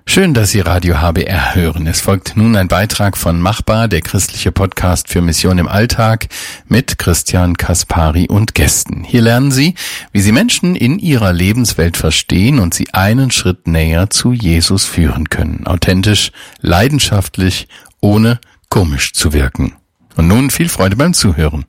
Schön, dass Sie Radio HBR hören. Es folgt nun ein Beitrag von Machbar, der christliche Podcast für Mission im Alltag mit Christian Kaspari und Gästen. Hier lernen Sie, wie Sie Menschen in ihrer Lebenswelt verstehen und sie einen Schritt näher zu Jesus führen können. Authentisch, leidenschaftlich, ohne komisch zu wirken. Und nun viel Freude beim Zuhören.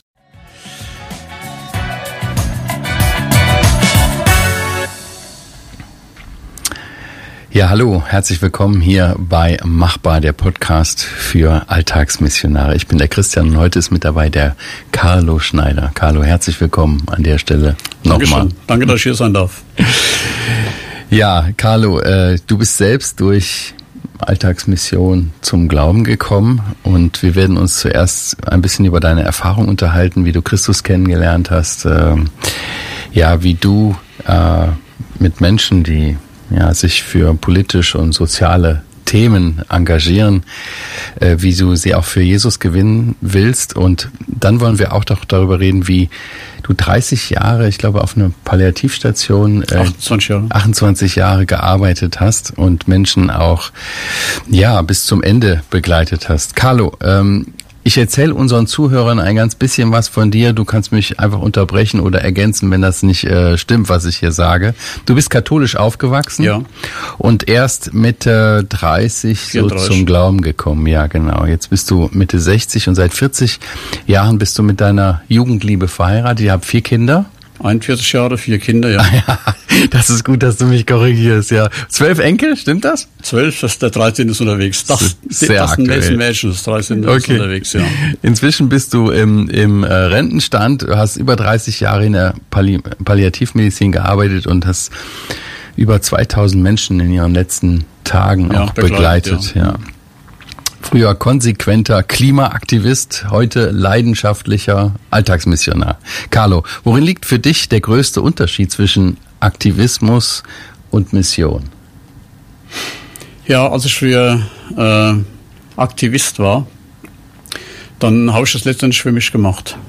Ja, hallo, herzlich willkommen hier bei Machbar, der Podcast für Alltagsmissionare. Ich bin der Christian und heute ist mit dabei der Carlo Schneider. Carlo, herzlich willkommen an der Stelle nochmal. Danke, dass ich hier sein darf. Ja, Carlo, du bist selbst durch Alltagsmission zum Glauben gekommen und wir werden uns zuerst ein bisschen über deine Erfahrung unterhalten, wie du Christus kennengelernt hast, wie du mit Menschen, die sich für politische und soziale Themen engagieren, wie du sie auch für Jesus gewinnen willst. Und dann wollen wir auch doch darüber reden, wie du 30 Jahre, ich glaube, auf einer Palliativstation 28 Jahre gearbeitet hast und Menschen auch bis zum Ende begleitet hast. Carlo, ich erzähle unseren Zuhörern ein ganz bisschen was von dir. Du kannst mich einfach unterbrechen oder ergänzen, wenn das nicht stimmt, was ich hier sage. Du bist katholisch aufgewachsen und erst Mitte 30 so zum Glauben gekommen. Ja, genau. Jetzt bist du Mitte 60 und seit 40 Jahren bist du mit deiner Jugendliebe verheiratet. Ihr habt 4 Kinder. 41 Jahre, 4 Kinder, ja. Das ist gut, dass du mich korrigierst, ja. 12 Enkel, stimmt das? 12, der 13 ist unterwegs. Das ist ein Mädchen, das 13 ist unterwegs, ja. Inzwischen bist du im Rentenstand, hast über 30 Jahre in der Palliativmedizin gearbeitet und hast über 2000 Menschen in ihren letzten Tagen auch begleitet, ja. Früher konsequenter Klimaaktivist, heute leidenschaftlicher Alltagsmissionar. Carlo, worin liegt für dich der größte Unterschied zwischen Aktivismus und Mission? Ja, als ich früher Aktivist war, dann habe ich das letztendlich für mich gemacht.